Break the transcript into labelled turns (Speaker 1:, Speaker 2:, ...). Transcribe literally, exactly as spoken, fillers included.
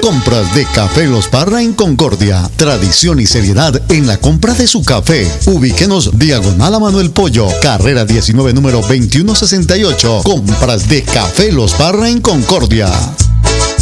Speaker 1: Compras de Café Los Parra en Concordia. Tradición y seriedad en la compra de su café. Ubíquenos diagonal a Manuel Pollo, carrera diecinueve, número veintiuno sesenta y ocho. Compras de Café Los Parra en Concordia.